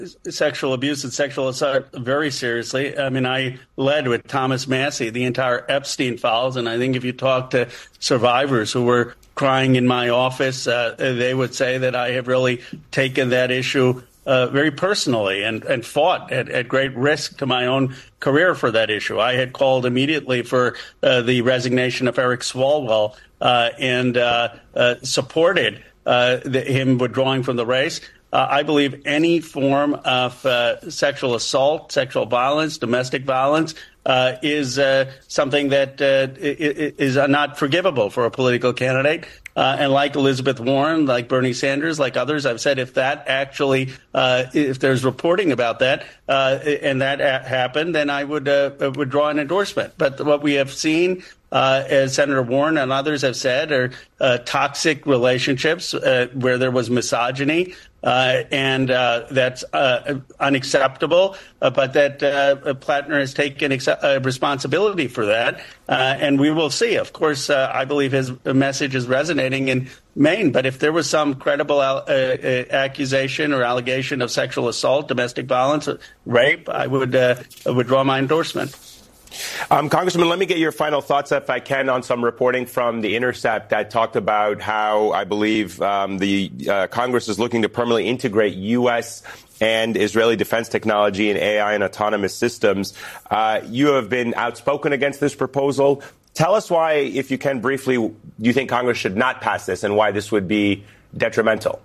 sexual abuse and sexual assault very seriously. I mean, I led with Thomas Massie the entire Epstein files, and I think if you talk to survivors who were crying in my office, they would say that I have really taken that issue very personally and fought at great risk to my own career for that issue. I had called immediately for the resignation of Eric Swalwell and supported him withdrawing from the race. I believe any form of sexual assault, sexual violence, domestic violence is something that is not forgivable for a political candidate. And like Elizabeth Warren, like Bernie Sanders, like others, I've said if that actually, if there's reporting about that and that happened, then I would withdraw an endorsement. But what we have seen, as Senator Warren and others have said, are toxic relationships where there was misogyny. And that's unacceptable, but that Plattner has taken responsibility for that. And we will see. Of course, I believe his message is resonating in Maine. But if there was some credible accusation or allegation of sexual assault, domestic violence, rape, I would withdraw my endorsement. Congressman, let me get your final thoughts, if I can, on some reporting from The Intercept that talked about how I believe the Congress is looking to permanently integrate U.S. and Israeli defense technology in AI and autonomous systems. You have been outspoken against this proposal. Tell us why, if you can briefly, you think Congress should not pass this and why this would be detrimental.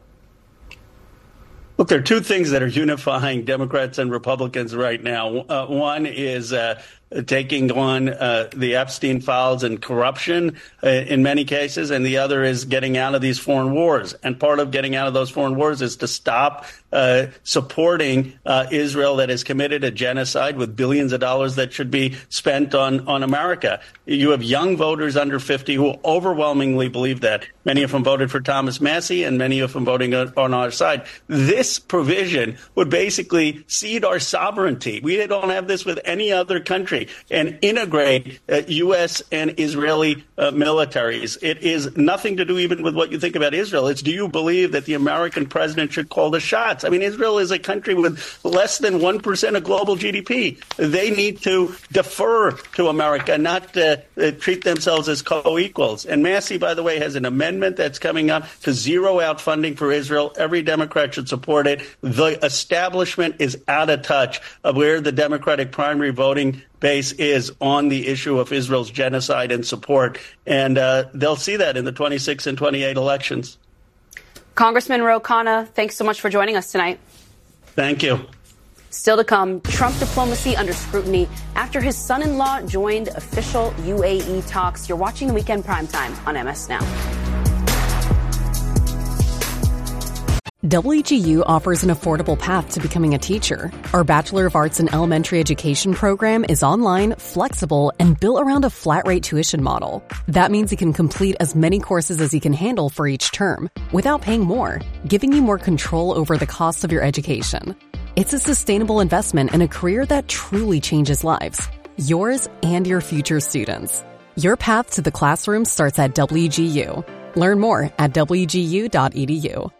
Look, there are two things that are unifying Democrats and Republicans right now. One is taking on the Epstein files and corruption in many cases, and the other is getting out of these foreign wars. And part of getting out of those foreign wars is to stop supporting Israel that has committed a genocide with billions of dollars that should be spent on America. You have young voters under 50 who overwhelmingly believe that. Many of them voted for Thomas Massie, and many of them voting on our side. This provision would basically cede our sovereignty. We don't have this with any other country, and integrate U.S. and Israeli militaries. It is nothing to do even with what you think about Israel. It's, do you believe that the American president should call the shots? I mean, Israel is a country with less than 1% of global GDP. They need to defer to America, not treat themselves as co-equals. And Massie, by the way, has an amendment that's coming up to zero out funding for Israel. Every Democrat should support it. The establishment is out of touch of where the Democratic primary voting base is on the issue of Israel's genocide and support. And they'll see that in the 26 and 28 elections. Congressman Ro Khanna, thanks so much for joining us tonight. Thank you. Still to come, Trump diplomacy under scrutiny after his son-in-law joined official UAE talks. You're watching Weekend Primetime on MS Now. WGU offers an affordable path to becoming a teacher. Our Bachelor of Arts in Elementary Education program is online, flexible, and built around a flat-rate tuition model. That means you can complete as many courses as you can handle for each term without paying more, giving you more control over the cost of your education. It's a sustainable investment in a career that truly changes lives, yours and your future students. Your path to the classroom starts at WGU. Learn more at wgu.edu.